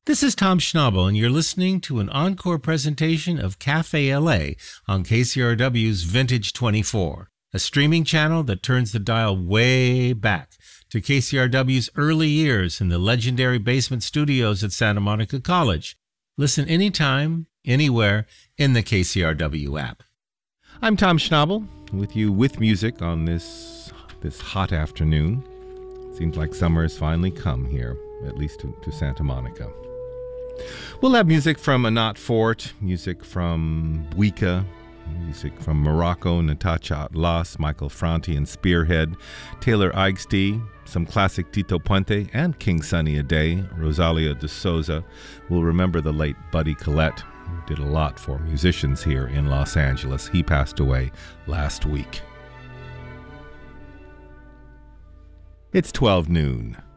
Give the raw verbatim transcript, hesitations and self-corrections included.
This is Tom Schnabel, and you're listening to an encore presentation of Cafe L A on K C R W's Vintage twenty-four, a streaming channel that turns the dial way back to K C R W's early years in the legendary basement studios at Santa Monica College. Listen anytime, anywhere, in the K C R W app. I'm Tom Schnabel, with you with music on this, this hot afternoon. Seems like summer has finally come here, at least to, to Santa Monica. We'll have music from Anat Fort, music from Buika, music from Morocco, Natasha Atlas, Michael Franti and Spearhead, Taylor Eigsty, some classic Tito Puente and King Sunny Ade, Rosalia de Souza. We'll remember the late Buddy Collette, who did a lot for musicians here in Los Angeles. He passed away last week. It's twelve noon.